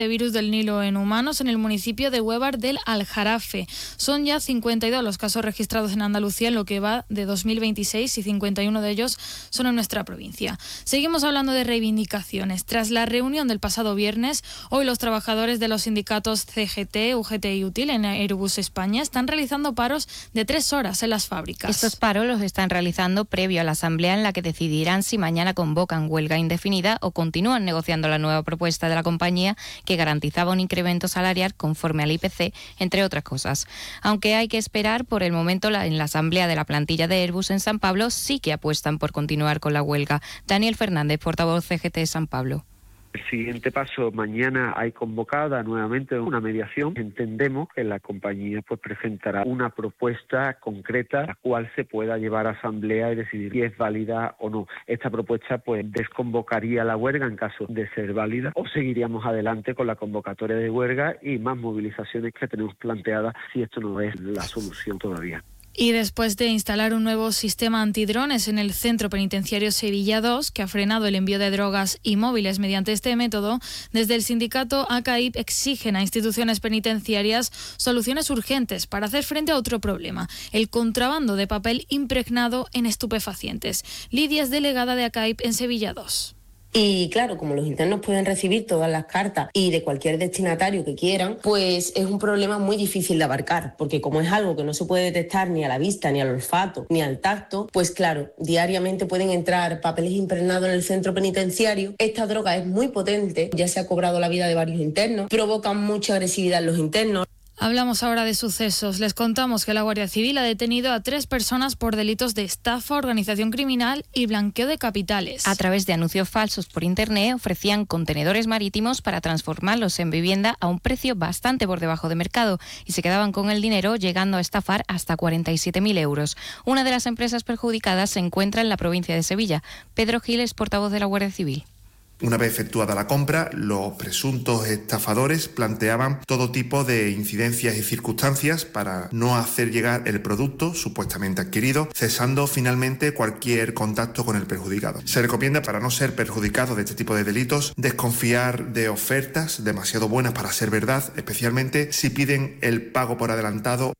de virus del Nilo en humanos en el municipio de Huévar del Aljarafe. Son ya 52 los casos registrados en Andalucía en lo que va de 2026 y 51 de ellos son en nuestra provincia. Seguimos hablando de reivindicaciones. Tras la reunión del pasado viernes, hoy los trabajadores de los sindicatos CGT, UGT y UTIL en Airbus España están realizando paros de 3 horas en las fábricas. Estos paros los están realizando previo a la asamblea en la que decidirán si mañana convocan huelga indefinida o continúan negociando la nueva propuesta de la compañía que garantizaba un incremento salarial conforme al IPC, entre otras cosas. Aunque hay que esperar, por el momento en la asamblea de la plantilla de Airbus en San Pablo sí que apuestan por continuar con la huelga. Daniel Fernández, portavoz CGT de San Pablo. El siguiente paso, mañana hay convocada nuevamente una mediación. Entendemos que la compañía presentará una propuesta concreta la cual se pueda llevar a asamblea y decidir si es válida o no. Esta propuesta desconvocaría la huelga en caso de ser válida o seguiríamos adelante con la convocatoria de huelga y más movilizaciones que tenemos planteadas si esto no es la solución todavía. Y después de instalar un nuevo sistema antidrones en el Centro Penitenciario Sevilla 2, que ha frenado el envío de drogas y móviles mediante este método, desde el sindicato ACAIP exigen a instituciones penitenciarias soluciones urgentes para hacer frente a otro problema, el contrabando de papel impregnado en estupefacientes. Lidia es delegada de ACAIP en Sevilla 2. Y claro, como los internos pueden recibir todas las cartas y de cualquier destinatario que quieran, pues es un problema muy difícil de abarcar, porque como es algo que no se puede detectar ni a la vista, ni al olfato, ni al tacto, pues claro, diariamente pueden entrar papeles impregnados en el centro penitenciario. Esta droga es muy potente, ya se ha cobrado la vida de varios internos, provoca mucha agresividad en los internos. Hablamos ahora de sucesos. Les contamos que la Guardia Civil ha detenido a 3 personas por delitos de estafa, organización criminal y blanqueo de capitales. A través de anuncios falsos por Internet ofrecían contenedores marítimos para transformarlos en vivienda a un precio bastante por debajo de mercado y se quedaban con el dinero, llegando a estafar hasta 47.000 euros. Una de las empresas perjudicadas se encuentra en la provincia de Sevilla. Pedro Gil es portavoz de la Guardia Civil. Una vez efectuada la compra, los presuntos estafadores planteaban todo tipo de incidencias y circunstancias para no hacer llegar el producto supuestamente adquirido, cesando finalmente cualquier contacto con el perjudicado. Se recomienda, para no ser perjudicado de este tipo de delitos, desconfiar de ofertas demasiado buenas para ser verdad, especialmente si piden el pago por adelantado.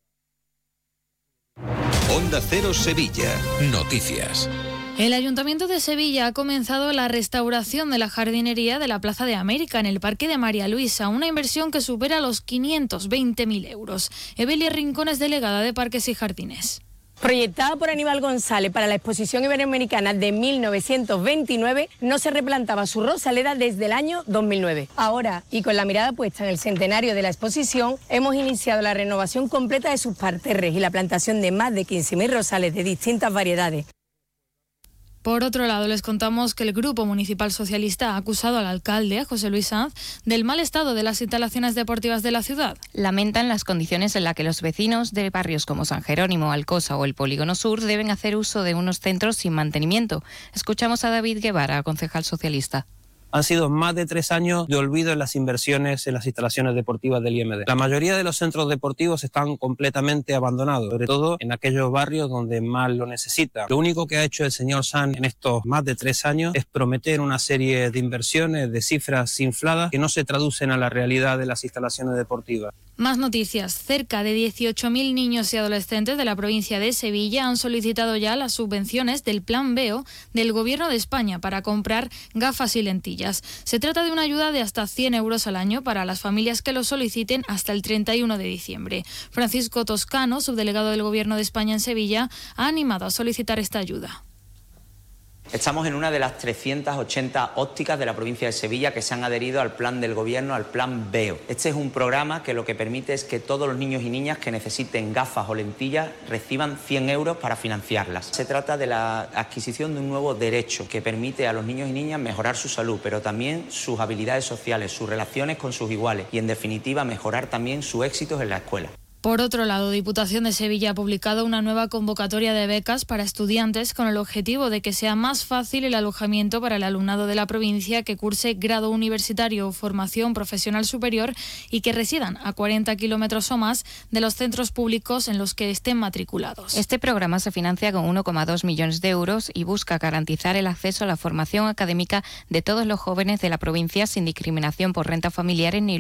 Onda Cero Sevilla. Noticias. El Ayuntamiento de Sevilla ha comenzado la restauración de la jardinería de la Plaza de América en el Parque de María Luisa, una inversión que supera los 520.000 euros. Evelia Rincón es delegada de Parques y Jardines. Proyectada por Aníbal González para la Exposición Iberoamericana de 1929, no se replantaba su rosaleda desde el año 2009. Ahora, y con la mirada puesta en el centenario de la exposición, hemos iniciado la renovación completa de sus parterres y la plantación de más de 15.000 rosales de distintas variedades. Por otro lado, les contamos que el Grupo Municipal Socialista ha acusado al alcalde, José Luis Sanz, del mal estado de las instalaciones deportivas de la ciudad. Lamentan las condiciones en las que los vecinos de barrios como San Jerónimo, Alcosa o el Polígono Sur deben hacer uso de unos centros sin mantenimiento. Escuchamos a David Guevara, concejal socialista. Han sido más de 3 años de olvido en las inversiones en las instalaciones deportivas del IMD. La mayoría de los centros deportivos están completamente abandonados, sobre todo en aquellos barrios donde más lo necesitan. Lo único que ha hecho el señor Sanz en estos más de 3 años es prometer una serie de inversiones de cifras infladas que no se traducen a la realidad de las instalaciones deportivas. Más noticias. Cerca de 18.000 niños y adolescentes de la provincia de Sevilla han solicitado ya las subvenciones del Plan BEO del Gobierno de España para comprar gafas y lentillas. Se trata de una ayuda de hasta 100 euros al año para las familias que lo soliciten hasta el 31 de diciembre. Francisco Toscano, subdelegado del Gobierno de España en Sevilla, ha animado a solicitar esta ayuda. Estamos en una de las 380 ópticas de la provincia de Sevilla que se han adherido al plan del Gobierno, al plan BEO. Este es un programa que lo que permite es que todos los niños y niñas que necesiten gafas o lentillas reciban 100 euros para financiarlas. Se trata de la adquisición de un nuevo derecho que permite a los niños y niñas mejorar su salud, pero también sus habilidades sociales, sus relaciones con sus iguales y, en definitiva, mejorar también sus éxitos en la escuela. Por otro lado, Diputación de Sevilla ha publicado una nueva convocatoria de becas para estudiantes con el objetivo de que sea más fácil el alojamiento para el alumnado de la provincia que curse grado universitario o formación profesional superior y que residan a 40 kilómetros o más de los centros públicos en los que estén matriculados. Este programa se financia con 1,2 millones de euros y busca garantizar el acceso a la formación académica de todos los jóvenes de la provincia sin discriminación por rentas familiares ni